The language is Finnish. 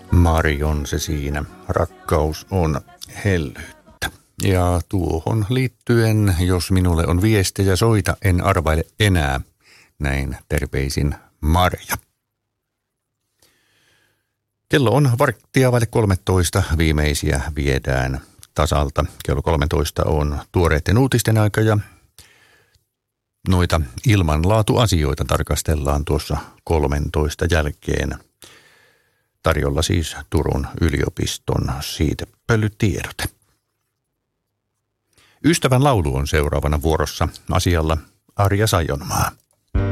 Mari on se siinä. Rakkaus on hellyyttä. Ja tuohon liittyen, jos minulle on viestejä, soita, en arvaile enää. Näin terveisin Marja. Kello on 13:15. Viimeisiä viedään tasalta. Kello 13 on tuoreiden uutisten aika ja noita ilmanlaatuasioita tarkastellaan tuossa 13 jälkeen. Tarjolla siis Turun yliopiston siitepölytiedote. Ystävän laulu on seuraavana vuorossa, asialla Arja Sajonmaa.